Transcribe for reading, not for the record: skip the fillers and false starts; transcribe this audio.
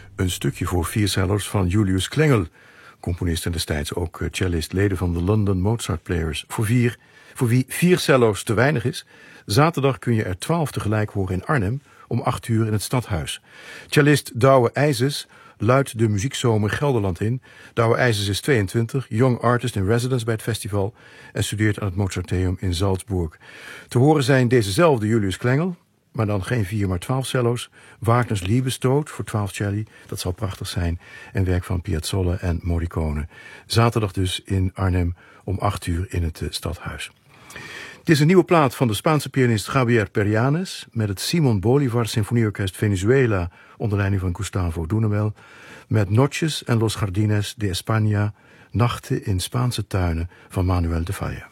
Een stukje voor vier cellars van Julius Klengel, componist en destijds ook cellist, leden van de London Mozart Players. Voor wie 4 cello's te weinig is, zaterdag kun je er 12 tegelijk horen in Arnhem om 8 uur in het Stadhuis. Cellist Douwe IJzes luidt de muziekzomer Gelderland in. Douwe IJzes is 22, young artist in residence bij het festival en studeert aan het Mozarteum in Salzburg. Te horen zijn dezezelfde Julius Klengel, maar dan geen 4 maar 12 cello's. Wagners Liebestod voor 12 celli, dat zal prachtig zijn. En werk van Piazzolla en Morricone. Zaterdag dus in Arnhem om 8 uur in het Stadhuis. Het is een nieuwe plaat van de Spaanse pianist Javier Perianes met het Simon Bolívar Symfonieorkest Venezuela onder leiding van Gustavo Dudamel, met Noches en Los Jardines de España, nachten in Spaanse tuinen van Manuel de Falla.